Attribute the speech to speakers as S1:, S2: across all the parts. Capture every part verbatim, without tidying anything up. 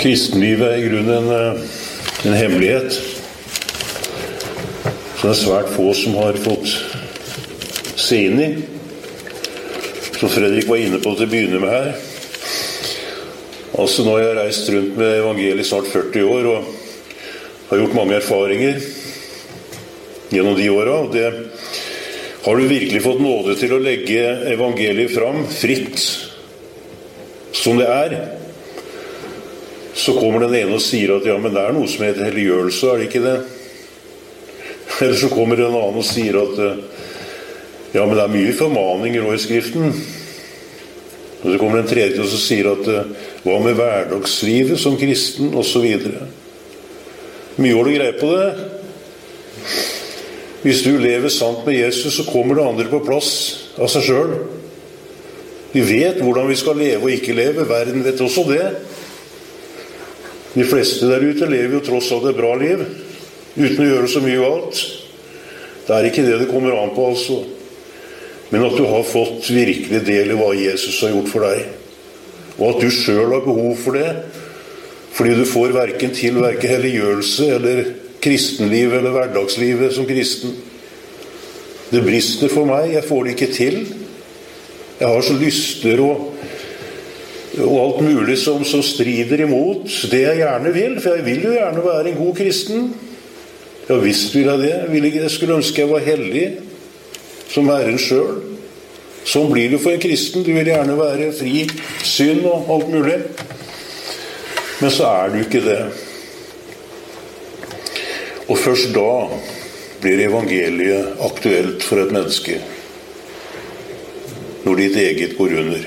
S1: Kristenlivet er i grunnen en, en hemmelighet. Så det er svært få som har fått se inn i. Som Fredrik var inne på til å begynne med her. Altså nå har jeg reist rundt med evangeliet snart førti år og har gjort mange erfaringer gjennom de årene. Og det har du virkelig fått nåde til å legge evangeliet fram fritt som det er. Så kommer den ene og sier at ja, men det er noe som heter helliggjørelse, er det ikke det? Eller så kommer den annen og sier at ja, men det er mye formaninger også i skriften. Og så kommer den tredje og så sier at hva med hverdagslivet som kristen, og så videre. Mye har du greie på det. Hvis du lever sant med Jesus, så kommer det andre på plass av seg selv. Vi vet hvordan vi skal leve og ikke leve. Verden vet også det. De fleste der ute lever jo tross alt et bra liv, uten å gjøre så mye alt. Det er ikke det det kommer an på, altså. Men at du har fått virkelig del i hva Jesus har gjort for deg. Og at du selv har behov for det, fordi du får hverken til hverken helliggjørelse eller kristenliv eller hverdagslivet som kristen. Det brister for meg, jeg får det ikke til. Jeg har så lyster og og alt mulig som, som strider imot det jeg gjerne vil, for jeg vil jo gjerne være en god kristen. Ja, visst vil jeg det. Jeg, vil ikke, jeg skulle ønske jeg var hellig som Herren selv. Sånn blir du for en kristen. Du vil gjerne være fri synd og alt mulig. Men så er du ikke det. Og først da blir evangeliet aktuelt for et menneske. Når ditt eget går under.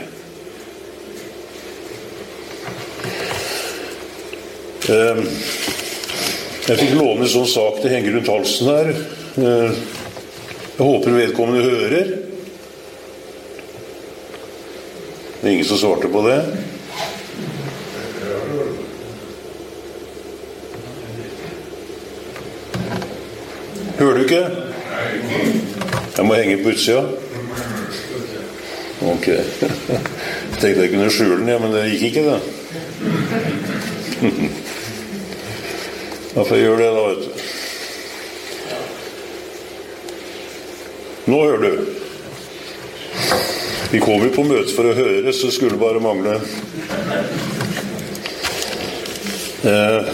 S1: Jeg fikk låne en sånn sak til henger rundt halsen her. Jeg håper vedkommende hører. Det er ingen som svarte på det. Hører du ikke? Jeg må henge på utsida. Ok. Jeg tenkte jeg kunne skjule den, ja, men det gikk ikke det. Da får jeg gjøre det da, vet du. Nå hører du. Vi kommer på møte for å høre, så skulle bare mangle. Eh,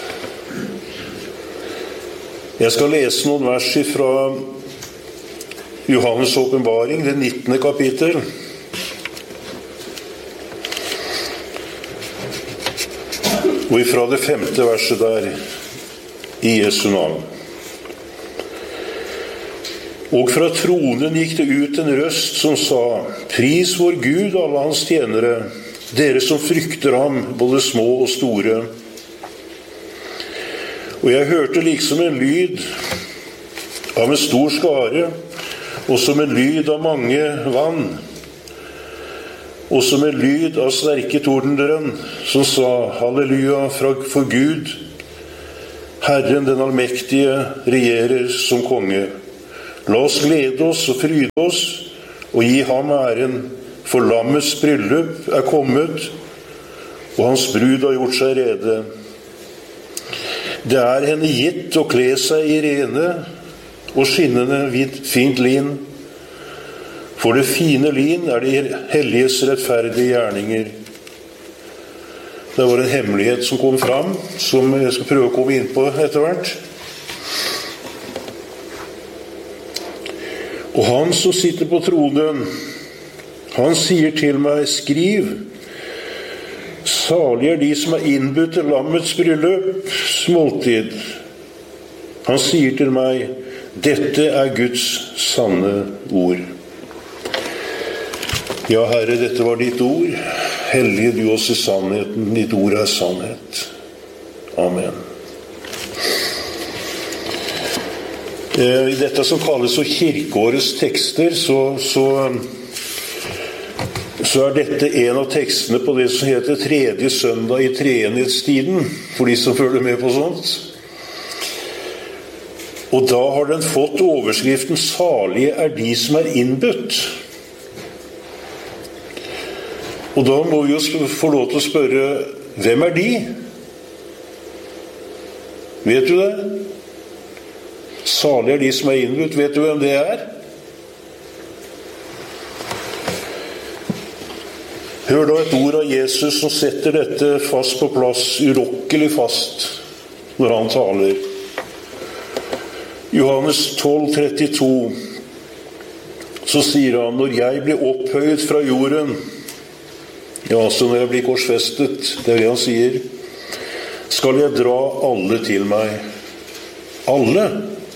S1: jeg skal lese noen vers fra Johannes åpenbaring, det nittende kapittel. Og ifra det femte verset der, i Jesu navn. Og fra tronen gikk det ut en røst som sa, pris vår Gud, alle hans tjenere, dere som frykter ham, både små og store. Og jeg hørte liksom en lyd av en stor skare, og som en lyd av mange vann, og som en lyd av sterke tordendrønn, som sa, halleluja for Gud, Herren den allmektige regjerer som konge. La oss glede oss og fryde oss, og gi ham æren, for lammets bryllup er kommet, og hans brud har gjort seg rede. Det er henne gitt å kle seg i rene og skinnende hvitt fint lin, for det fine lin er de helliges rettferdige gjerninger. Det var en hemmelighet som kom fram, som jeg skal prøve å komme inn på etter hvert. Og han som sitter på tronen, han sier til meg, skriv, salig er de som er innbudt til lammets bryllup, måltid. Han sier til meg, dette er Guds sanne ord. Ja, Herre, dette var ditt ord. Hellige du oss i sannheten. Ditt ord er sannhet. Amen. I dette som kalles for kirkeårets tekster, så, så, så er dette en av tekstene på det som heter tredje søndag i treenighetstiden, for de som følger med på sånt. Og da har den fått overskriften «Salige er de som er innbudt». Og da må vi jo få lov til å spørre, hvem er de? Vet du det? Salig er de som er innbudt. Vet du hvem det er? Hør da et ord av Jesus som setter dette fast på plass, urokkelig fast, når han taler. Johannes tolv trettito, så sier han, når jeg blir opphøyet fra jorden, ja, så når jeg blir korsfestet, det er det han sier, skal jeg dra alle til meg. Alle.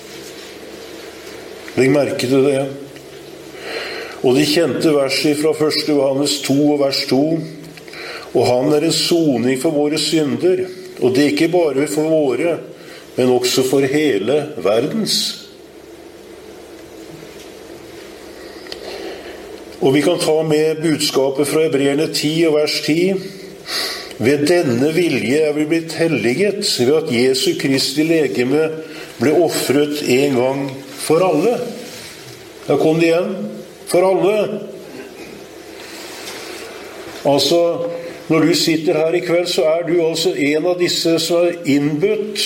S1: Legg merke til det. Og de kjente verset fra første Johannes to og vers to. Og han er en soning for våre synder. Og det er ikke bare for våre, men også for hele verdens. Og vi kan ta med budskapet fra Hebreerne ti og vers ti. Ved denne vilje er vi blitt helliget, ved at Jesu Kristi legeme ble offret en gang for alle. Da kom det igjen. For alle. Altså, når du sitter her i kveld, så er du altså en av disse som er innbudt.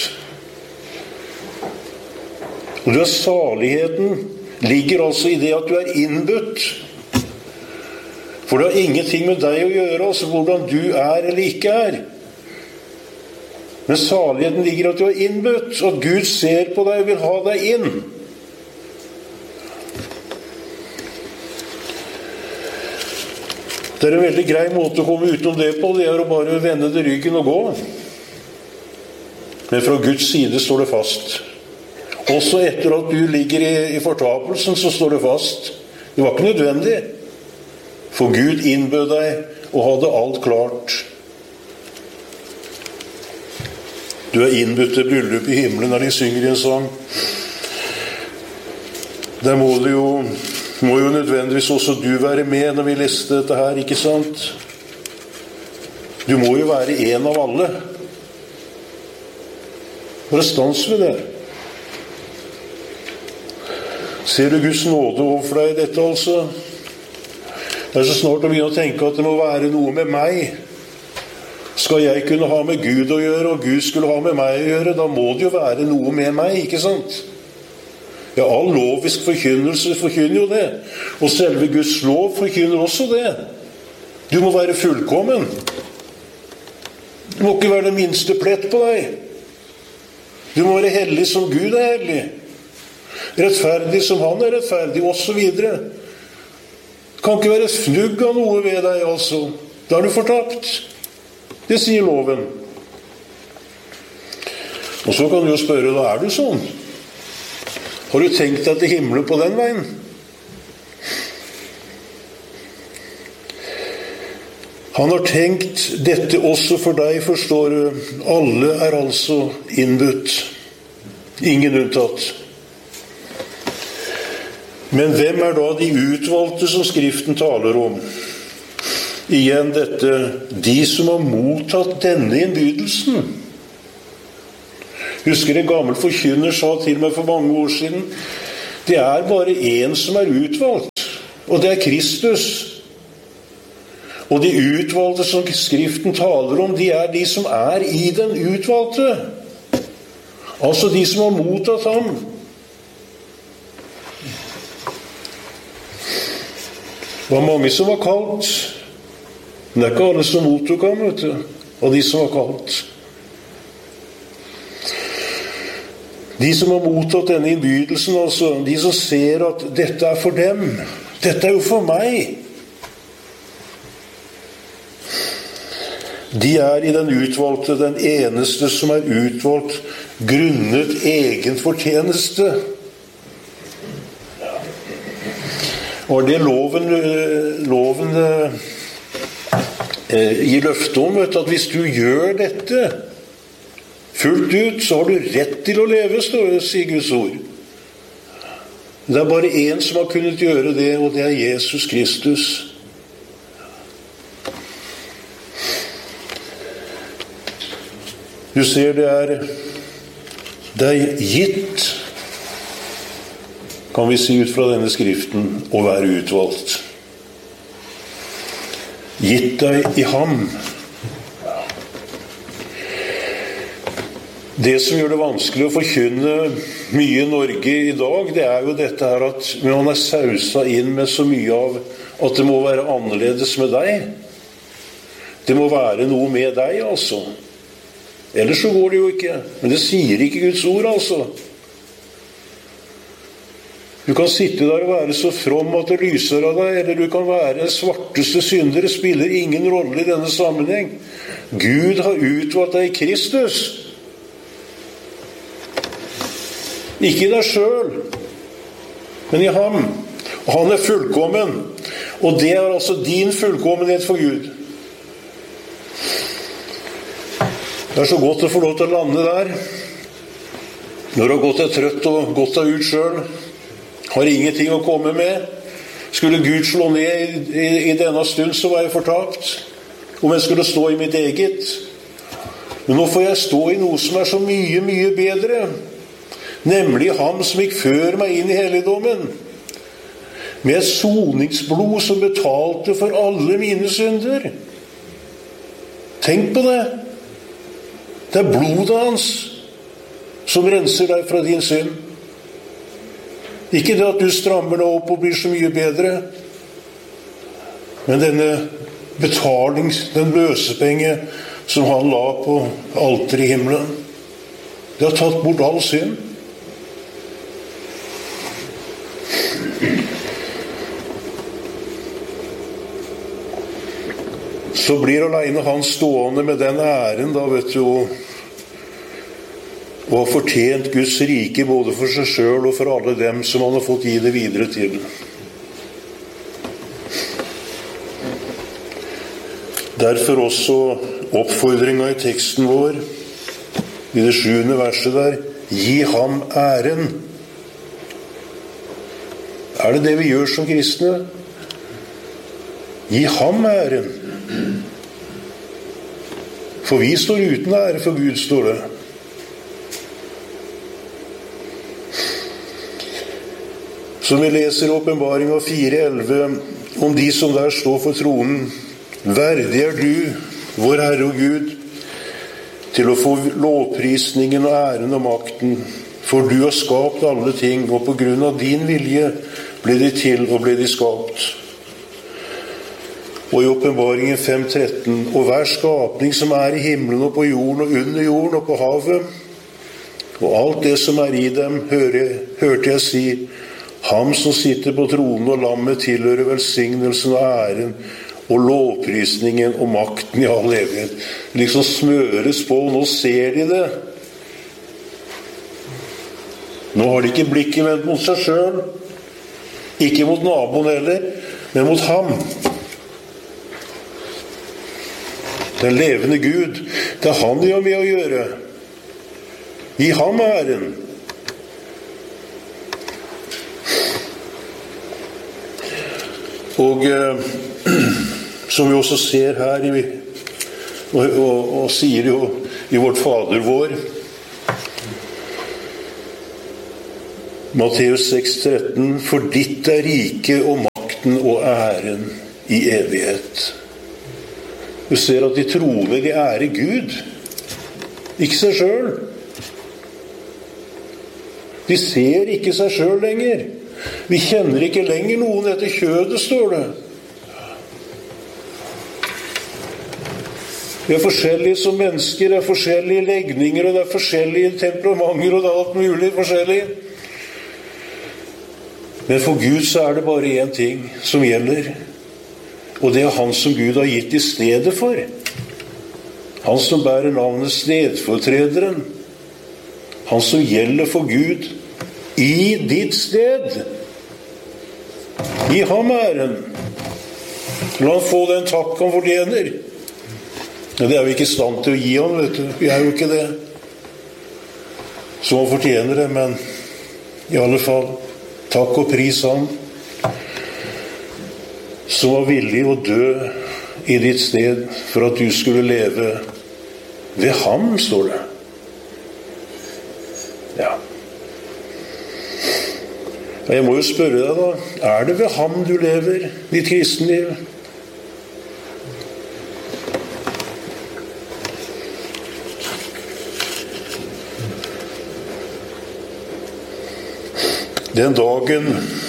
S1: Og du er saligheten ligger altså i det at du er innbudt. For det har ingenting med deg å gjøre, altså hvordan du er eller ikke er. Men saligheten ligger i at du er innbudt, og at Gud ser på deg og vil ha deg inn. Det er en veldig grei måte å komme utenom det på, det er å bare vende det ryggen og gå. Men fra Guds side står det fast. Også etter at du ligger i, i fortapelsen, så står det fast. Det var ikke nødvendig. For Gud innbød deg og hadde alt klart. Du er innbudt til bryllup i himmelen når de synger i en sang. Der må det jo, må jo nødvendigvis også du være med når vi leste dette her, ikke sant? Du må jo være en av alle. Bare stans ved det. Ser du Guds nåde overfor deg i dette altså? Det er så snart å begynne å tenke at det må være noe med meg. Skal jeg kunne ha med Gud å gjøre, og Gud skulle ha med meg å gjøre, da må det jo være noe med meg, ikke sant? Ja, all lovisk forkynnelse forkynner jo det. Og selve Guds lov forkynner også det. Du må være fullkommen. Det må ikke være den minste plett på deg. Du må være hellig som Gud er hellig. Rettferdig som han er rettferdig, og så videre. Det kan ikke være fnugg av noe ved deg, altså. Da er du fortapt. Det sier loven. Og så kan du jo spørre, da er du sånn? Har du tenkt deg til himmelen på den veien? Han har tenkt dette også for deg, forstår du. Alle er altså innbudt. Ingen unntatt. Men hvem er da de utvalgte som Skriften taler om? Igjen dette, de som har mottatt denne innbydelsen. Husker en gammel forkynner sa til meg for mange år siden, det er bare en som er utvalgt, og det er Kristus. Og de utvalgte som Skriften taler om, de er de som er i den utvalgte. Altså de som har mottatt ham. Det var mange som var kalt. Men det er ikke alle som mottok ham, vet du, av de som var kalt. De som har mottatt denne innbydelsen, altså, de som ser at dette er for dem, dette er jo for meg. De er i den utvalgte, den eneste som er utvalgt, grunnet egen fortjeneste. Og det loven, loven eh, gir løfte om, vet du, at hvis du gjør dette fullt ut, så har du rett til å leve, står det, sier Guds ord. Det er bare en som har kunnet gjøre det, og det er Jesus Kristus. Du ser, det er det er gitt, kan vi si ut fra denne skriften, å være utvalgt. Gitt deg i ham. Det som gjør det vanskelig å forkynne mye i Norge i dag, det er jo dette her at man er sausa inn med så mye av at det må være annerledes med deg. Det må være noe med deg, altså. Ellers så går det jo ikke. Men det sier ikke Guds ord, altså. Du kan sitte der og være så from at det lyser av deg, eller du kan være svarteste synder. Det spiller ingen rolle i denne sammenheng. Gud har utvalgt deg i Kristus. Ikke i deg selv, men i ham. Og han er fullkommen. Og det er altså din fullkommenhet for Gud. Det er så godt å få lov til å lande der. Når du har gått deg trøtt og gått deg ut selv, har ingenting å komme med. Skulle Gud slå ned i, i, i denne stund, så var jeg fortapt. Om jeg skulle stå i mitt eget. Men nå får jeg stå i noe som er så mye, mye bedre. Nemlig ham som gikk før meg inn i helligdommen. Med et soningsblod som betalte for alle mine synder. Tenk på det. Det er blodet hans som renser deg fra din synd. Ikke det at du strammer deg opp og blir så mye bedre, men denne betaling, den løsepenge som han la på alteret i himmelen, det har tatt bort all synd. Så blir alene han stående med den æren, da, vet du, og har fortjent Guds rike både for seg selv og for alle dem som han har fått gi det videre til. Derfor også oppfordringen i teksten vår, i det sjuende verset der, gi ham æren. Er det det vi gjør som kristne? Gi ham æren. For vi står uten ære for Gud, står det. Som vi leser i Åpenbaringen fire elleve om de som der står for tronen. Verdig er du, vår Herre og Gud, til å få lovprisningen og æren og makten, for du har skapt alle ting, og på grunn av din vilje ble de til og ble de skapt. Og i Åpenbaringen fem tretten, og hver skapning som er i himmelen og på jorden og under jorden og på havet, og alt det som er i dem, hørte jeg si, ham som sitter på tronen og lammet tilhører velsignelsen og æren og lovprisningen og makten i all evighet. Liksom smøres på, og nå ser de det. Nå har de ikke blikket vendt mot seg selv, ikke mot naboen heller, men mot ham. Den levende Gud, det er han de har med å gjøre. Gi ham æren. Og eh, som vi også ser her i, og, og, og sier jo i vårt Fader vår, Matteus seks tretten, for ditt er rike og makten og æren i evighet. Du ser at de troende, de ærer Gud, ikke seg selv. De ser ikke seg selv lenger. Vi kjenner ikke lenger noen etter kjødet, står det. Vi er forskjellige som mennesker, det er forskjellige legninger, og det er forskjellige temperamenter, og det er alt mulig forskjellig. Men for Gud så er det bare én ting som gjelder, og det er han som Gud har gitt i stedet for. Han som bærer navnet stedfortrederen. Han som gjelder for Gud i ditt sted. Gi ham æren. La han få den takk han fortjener. Ja, det er vi ikke i stand til å gi ham, vet du. Vi er jo ikke det. Så han fortjener det, men i alle fall, takk og pris ham. Som var villig å dø i ditt sted for at du skulle leve ved ham, står det. Ja. Jeg må jo spørre deg da, er det ved ham du lever ditt kristenliv? Den dagen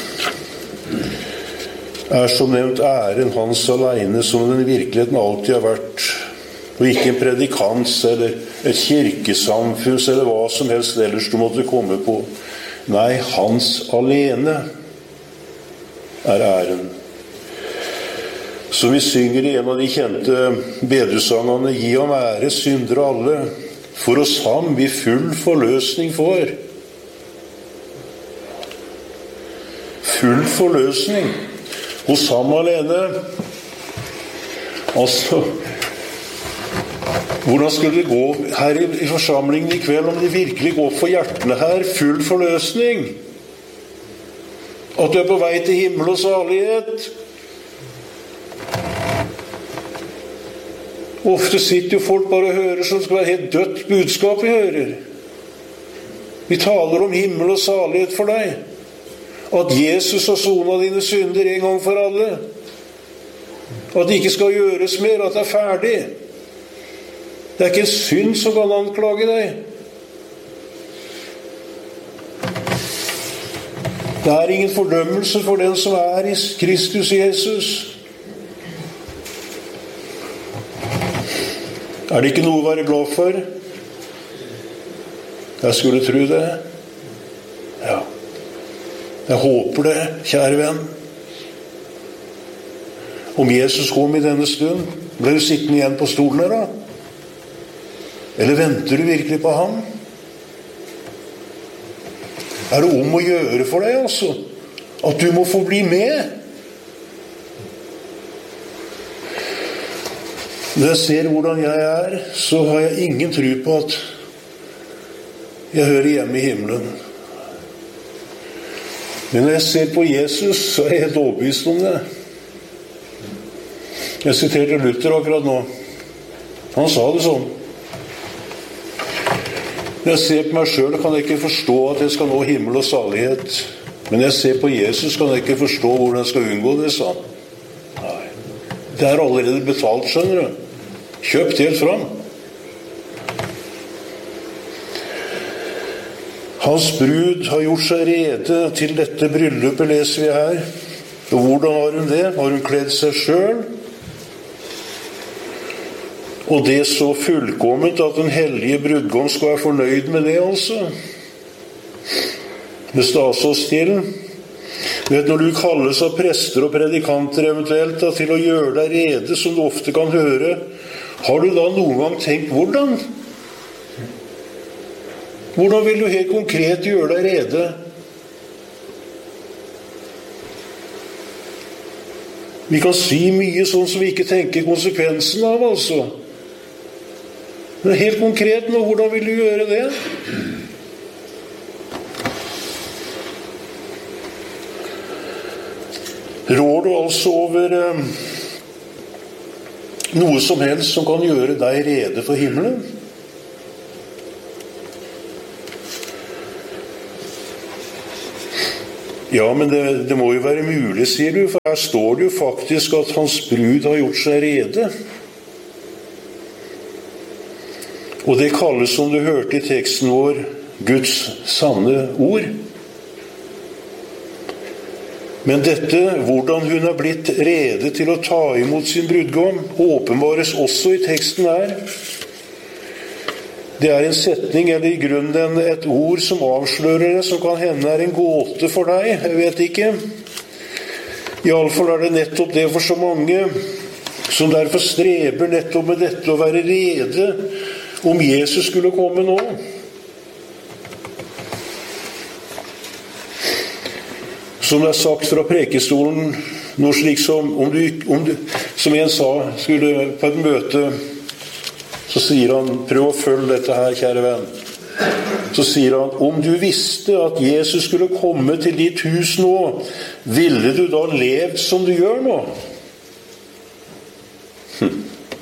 S1: er som nevnt æren hans alene, som den i virkeligheten alltid har vært, og ikke en predikants eller et kirkesamfunns eller hva som helst ellers du måtte komme på. Nei, hans alene er æren. Som vi synger i en av de kjente bedresangene, gi ham ære, syndere alle, for oss ham vi full forløsning får. Full forløsning hos ham alene. Altså, hvordan skulle det gå her i forsamlingen i kveld om det virkelig går for hjertene her? Full forløsning. At du er på vei til himmel og salighet. Ofte sitter jo folk bare og hører som skal være helt dødt budskap vi hører. Vi taler om himmel og salighet for deg. At Jesus har sonet dine synder en gang for alle. At det ikke skal gjøres mer, at det er ferdig. Det er ikke en synd som kan anklage deg. Det er ingen fordømmelse for den som er i Kristus Jesus. Er det ikke noe å være glad for? Jeg skulle tro det. Ja. Jeg håper det, kjære venn. Om Jesus kom i denne stund, ble du sittende igjen på stolen her da? Eller venter du virkelig på ham? Er det om å gjøre for deg, altså? At du må få bli med? Når jeg ser hvordan jeg er, så har jeg ingen tro på at jeg hører hjemme i himmelen. Men når jeg ser på Jesus, så er jeg helt overbevist om det. Jeg siterte Luther akkurat nå. Han sa det sånn. Når jeg ser på meg selv, kan jeg ikke forstå at jeg skal nå himmel og salighet. Men når jeg ser på Jesus, kan jeg ikke forstå hvordan jeg skal unngå det, sa han. Nei. Det er allerede betalt, skjønner du. Kjøpt helt fram. Hans brud har gjort seg rede til dette bryllupet, leser vi her. Og hvordan har hun det? Har hun kledd seg selv? Og det så fullkomment at den hellige brudgom skal være fornøyd med det, altså. Det stas oss til. Du vet, når du kalles av prester og predikanter eventuelt da, til å gjøre deg rede, som du ofte kan høre, har du da noen gang tenkt hvordan? Hvordan vil du helt konkret gjøre deg rede? Vi kan si mye sånn som vi ikke tenker konsekvensen av, altså. Men helt konkret nå, hvordan vil du gjøre det? Rår du altså over eh, noe som helst som kan gjøre deg rede for himmelen? Ja, men det, det må jo være mulig, sier du, for her står det jo faktisk at hans brud har gjort seg rede. Og det kalles, som du hørte i teksten vår, Guds sanne ord. Men dette, hvordan hun er blitt rede til å ta imot sin brudgom, åpenbares også i teksten her. Det er en setning, eller i grunnen et ord som avslører det, som kan hende er en gåte for deg, jeg vet ikke. I alle fall er det nettopp det for så mange, som derfor streber nettopp med dette å være rede om Jesus skulle komme nå. Som det er sagt fra prekestolen, noe slik som, om du, om du, som en sa, skulle på et møte, så sier han, prøv å følge dette her, kjære venn. Så sier han, om du visste at Jesus skulle komme til ditt hus nå, ville du da levd som du gjør nå? Hm.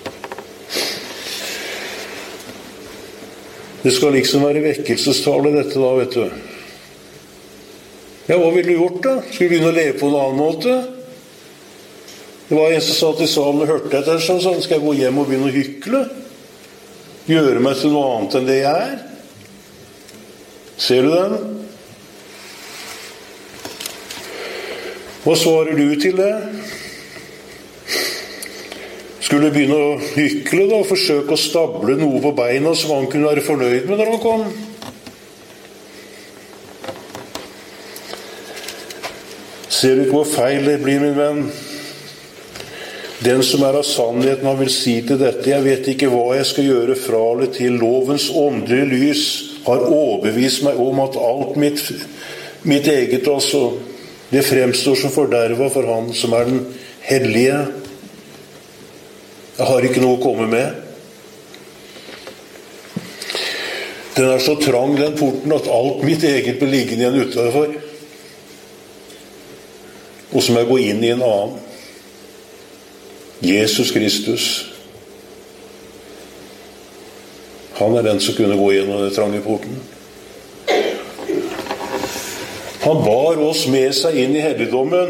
S1: Det skal liksom være vekkelsestale dette da, vet du. Ja, hva ville du gjort da? Skulle du begynne å leve på en annen måte? Det var en som satt i salen og hørte etter, sånn, sånn, skal jeg gå hjem og begynne å hykle? Gjøre meg til noe annet enn det jeg er? Ser du den? Hva svarer du til det? Skulle begynne å hykle da, forsøke å stable noe på beina som han kunne være fornøyd med når han kom? Ser du ikke hvor feil det blir, min venn? Den som er av sannheten, han vil si til dette: jeg vet ikke hva jeg skal gjøre fra eller til. Lovens åndelige lys har overbevist meg om at alt mitt, mitt eget også, det fremstår som forderva for han som er den hellige. Jeg har ikke noe å komme med. Den er så trang, den porten, at alt mitt eget blir liggende igjen utenfor. Og så må jeg gå inn i en annen. Jesus Kristus. Han er den som kunne gå gjennom den trange porten. Han bar oss med seg inn i helligdommen.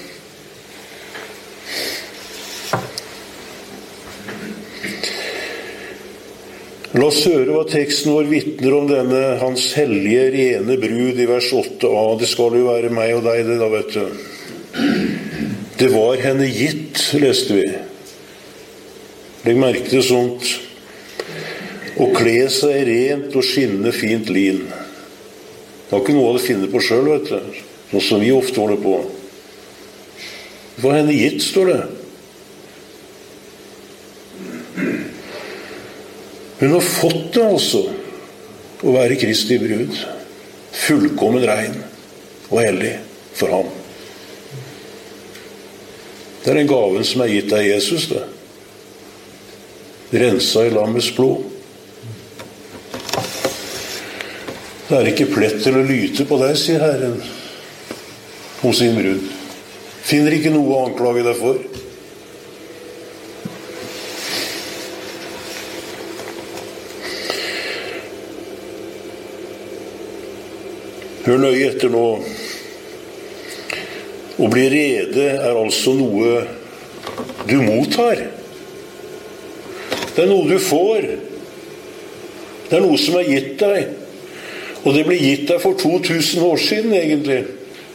S1: La oss høre hva teksten vår vitner om denne hans hellige, rene brud i vers åtte a. Det skal jo være meg og deg det da, vet du. Det var henne gitt, leste vi. Legg merke til sånt. Å kle seg rent og skinne fint lin. Det var ikke noe å finne på selv, vet du. Sånn som vi ofte holder på. Det var henne gitt, står det. Hun har fått det altså, å være Kristi brud. Fullkommen rein og hellig for ham. Det er den gaven som er gitt av Jesus, det. Rensa i lammets blod. Det er ikke plett eller lyte på deg, sier Herren hos sin brud. Finner ikke noe å anklage deg for. Hør nøye etter nå. Å bli rede er altså noe du mottar. Det er noe du får. Det er noe som er gitt deg. Og det ble gitt deg for to tusen år siden, egentlig.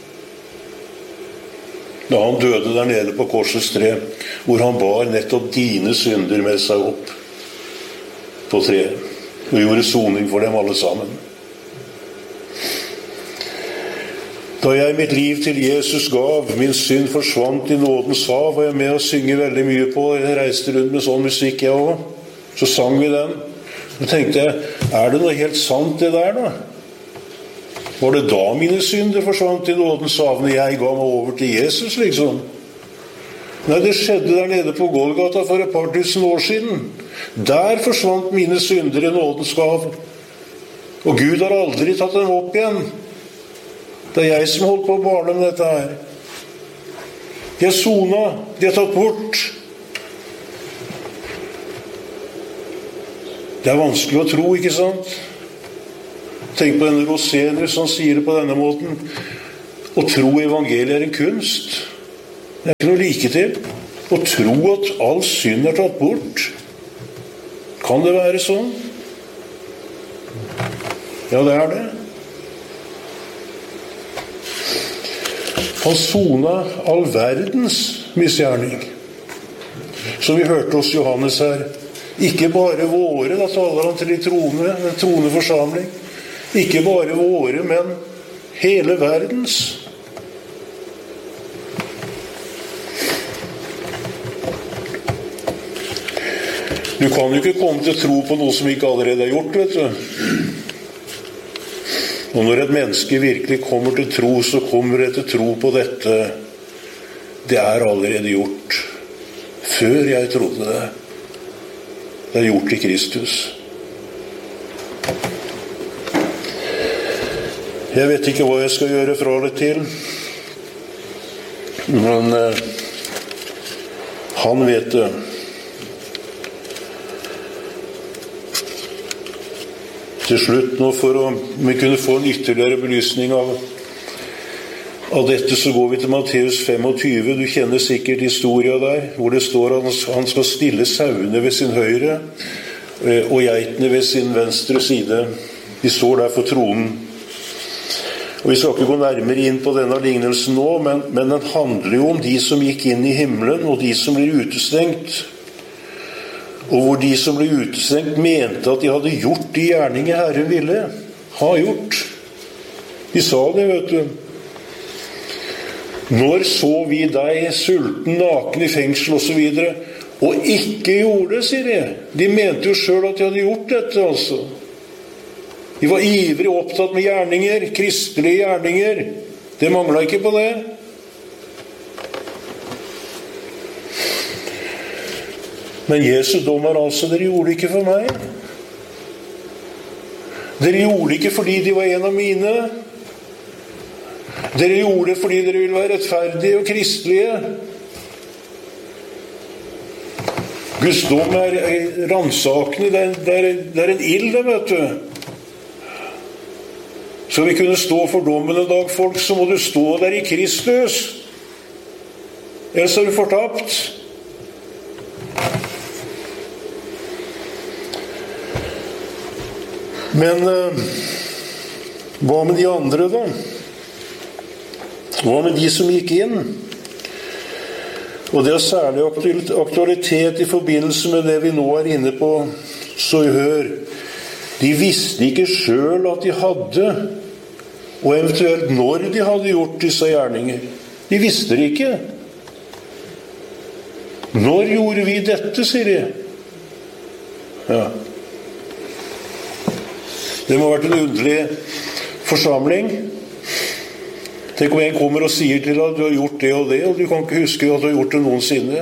S1: Da han døde der nede på korsets tre, hvor han bar nettopp dine synder med seg opp på treet, og gjorde soning for dem alle sammen. Da jeg mitt liv til Jesus gav, min synd forsvant i nådens hav, var jeg med å synge veldig mye på. Jeg reiste rundt med sånn musikk, jeg også. Så sang vi den. Så tenkte jeg, er det noe helt sant det der da? Var det da mine synder forsvant i nådens hav, når jeg ga meg over til Jesus, liksom? Nei, det skjedde der nede på Golgata for et par tusen år siden. Der forsvant mine synder i nådens hav. Og Gud har aldri tatt dem opp igjen. Det er jeg som holdt på å barne med dette her. De er sona, de er tatt bort. Det er vanskelig å tro, ikke sant? Tenk på denne Rosenius som sier det på denne måten. Å tro evangeliet er en kunst. Det er ikke noe like til. Å tro at all synd er tatt bort. Kan det være sånn? Ja, det er det. Han sona all verdens misgjerning. Som vi hørte hos Johannes her. Ikke bare våre, da taler han til de troende, den troende forsamling. Ikke bare våre, men hele verdens. Du kan jo ikke komme til å tro på noe som ikke allerede er gjort, vet du. Og når et menneske virkelig kommer til tro, så kommer det til tro på dette. Det er allerede gjort. Før jeg trodde det. Det er gjort i Kristus. Jeg vet ikke hva jeg skal gjøre fra det til. Men eh, han vet det. Til slutt nå, for å vi kunne få en ytterligere belysning av, av dette, så går vi til Matteus tjuefem. Du kjenner sikkert historien der, hvor det står at han skal stille sauene ved sin høyre og geitene ved sin venstre side. De står der for tronen. Og vi skal ikke gå nærmere inn på denne lignelsen nå, men, men den handler jo om de som gikk inn i himmelen, og de som blir utestengt. Og hvor de som ble utestengt mente at de hadde gjort de gjerninger Herren ville ha gjort. De sa det, vet du. Når så vi deg sulten, naken i fengsel og så videre, og ikke gjorde det, sier de. De mente jo selv at de hadde gjort dette, altså. De var ivrig opptatt med gjerninger, kristelige gjerninger. Det manglet ikke på det. Men Jesu dom er altså, dere gjorde det ikke for meg. Dere gjorde det ikke fordi de var en av mine. Dere gjorde det fordi dere ville være rettferdige og kristelige. Guds dom er ransakende, det er, det er, det er en ild, det, vet du. Så vi kunne stå for dommen en dag, folk, så må du stå der i Kristus. Ellers er du fortapt. Men eh, hva med de andre da? Hva med de som gikk inn? Og det er særlig aktualitet i forbindelse med det vi nå er inne på. Så hør, de visste ikke selv at de hadde, og eventuelt når de hadde gjort disse gjerninger. De visste det ikke. Når gjorde vi dette, sier de. Ja. Det må ha vært en underlig forsamling. Tenk om en kommer og sier til deg at du har gjort det og det, og du kan ikke huske at du har gjort det noensinne.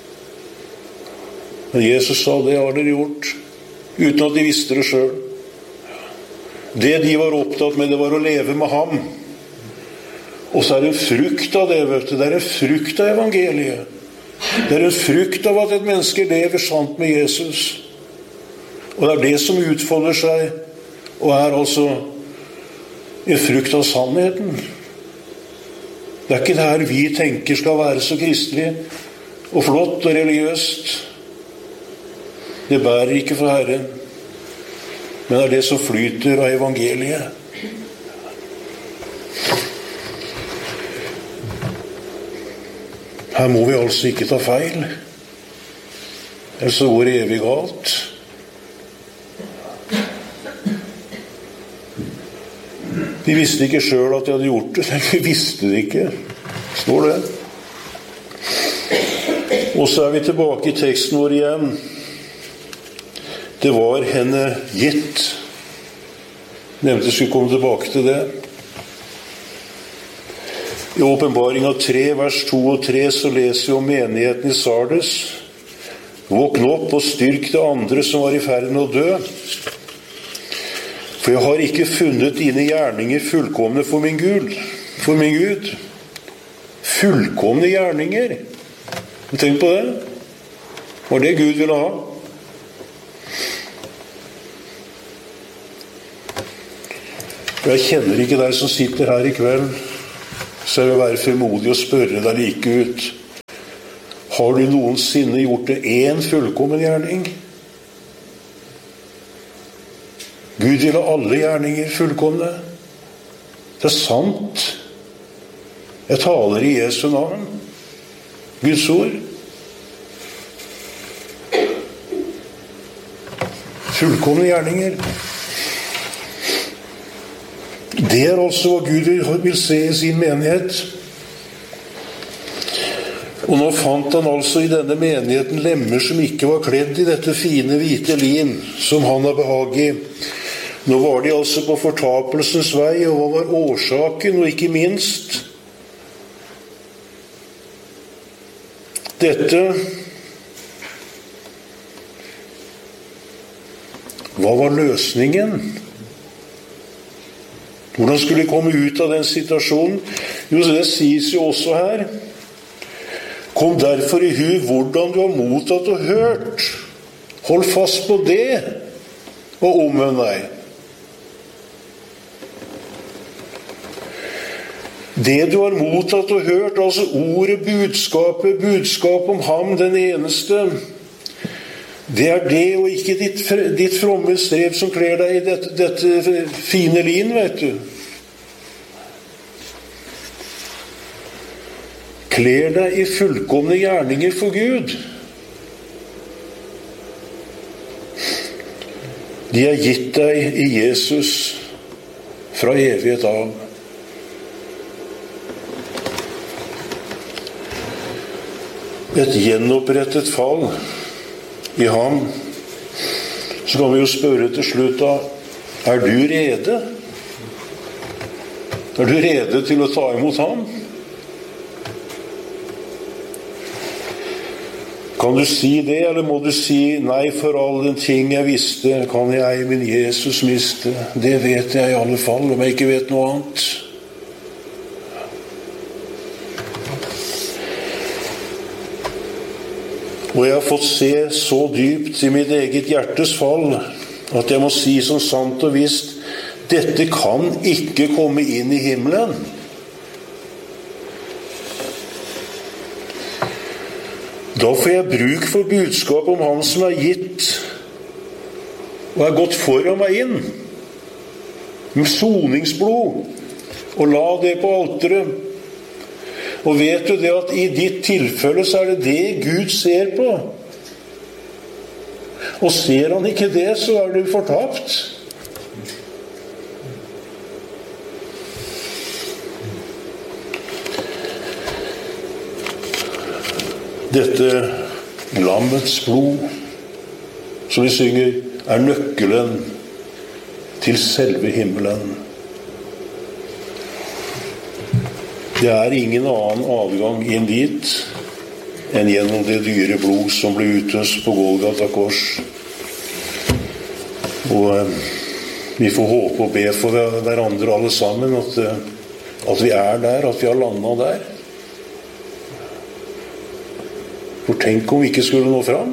S1: Men Jesus sa det har dere gjort, uten at de visste det selv. Det de var opptatt med, det var å leve med ham. Og så er det en frukt av det, vet du. Det er en frukt av evangeliet. Det er en frukt av at et menneske lever sant med Jesus. Og det er det som utfolder seg, og er altså en frukt av sannheten. Det er ikke det her vi tenker skal være så kristelig og flott og religiøst. Det bærer ikke for Herren, men det er det som flyter av evangeliet. Her må vi altså ikke ta feil, ellers så går det evig galt. De visste ikke selv at de hadde gjort det. De visste det ikke. Står det. Og så er vi tilbake i teksten vår igjen. Det var henne gitt. Nevnte skulle komme tilbake til det. I åpenbaringen tre, vers to og tre, så leser vi om menigheten i Sardes. Våkn opp og styrk det andre som var i ferd med å dø. For jeg har ikke funnet dine gjerninger fullkomne for min Gud. For min Gud. Fullkomne gjerninger. Tenk på det. Var det Gud ville ha? Jeg kjenner ikke deg som sitter her i kveld, så jeg vil være frimodig og spørre deg like ut. Har du noensinne gjort det en fullkommen gjerning? Gud vil ha alle gjerninger fullkomne. Det er sant. Jeg taler i Jesu navn. Guds ord. Fullkomne gjerninger. Det er også hva Gud vil se i sin menighet. Og nå fant han altså i denne menigheten lemmer som ikke var kledd i dette fine hvite lin som han har behag i. Nå var de altså på fortapelsens vei, og hva var årsaken, og ikke minst dette. Hva var løsningen? Hvordan skulle de komme ut av den situasjonen? Jo, det sies jo også her. Kom derfor i hu hvordan du har mottatt og hørt. Hold fast på det, og omvend deg. Det du har mottatt og hørt, altså ordet, budskapet, budskap om ham, den eneste, det er det, og ikke ditt, ditt fromme strev som kler deg i dette, dette fine lin, vet du. kler deg i fullkomne gjerninger for Gud. De er gitt deg i Jesus fra evighet av. Et gjenopprettet fall i ham. Så kan vi jo spørre til slutt da, er du rede? Er du rede til å ta imot ham? Kan du si det, eller må du si nei, for all den ting jeg visste, kan jeg min Jesus miste? Det vet jeg i alle fall, om jeg ikke vet noe annet. Og jeg har fått se så dypt i mitt eget hjertes fall, at jeg må si som sant og visst, dette kan ikke komme inn i himmelen. Da får jeg bruk for budskap om han som er gitt og er gått foran meg inn med soningsblod, og la det på alteret. Og vet du det at i ditt tilfelle så er det det Gud ser på, og ser han ikke det, så er du fortapt. Dette lammets blod, som vi synger, er nøkkelen til selve himmelen. Det er ingen annen adgang inn dit enn gjennom det dyre blod som ble utøst på Golgata kors. Og eh, vi får håpe og be for hverandre alle sammen at, at vi er der, at vi har landet der. For tenk om vi ikke skulle nå fram.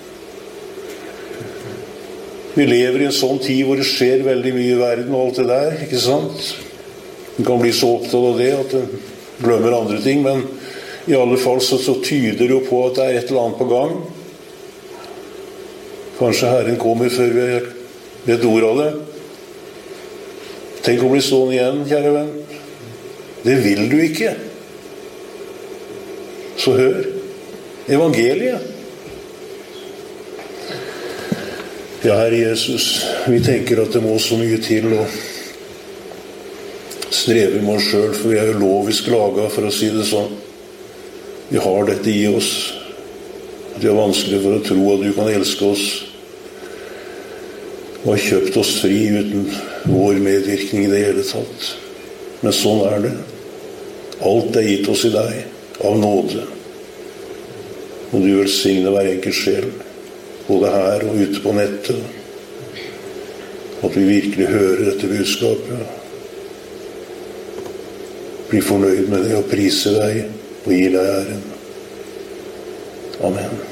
S1: Vi lever i en sånn tid hvor det skjer veldig mye i verden og alt det der, ikke sant? Man kan bli så opptatt av det at man glemmer andre ting, men i alle fall så, så tyder det jo på at det er et eller annet på gang. Kanskje Herren kommer før vi vet ord av det. Tenk å bli sånn igjen, kjære venn. Det vil du ikke. Så hør. Evangeliet. Ja, Herre Jesus, vi tenker at det må så mye til å streve med oss selv, for vi er jo lovisk laget, for å si det sånn. Vi har dette i oss. Det er vanskelig for å tro at du kan elske oss og har kjøpt oss fri uten vår medvirkning i det hele tatt. Men sånn er det. Alt er gitt oss i deg, av nåde. Og du velsigne hver enkelt sjel, både her og ute på nettet. At vi virkelig hører dette budskapet. Bli fornøyd med det og prise deg og gi deg æren. Amen.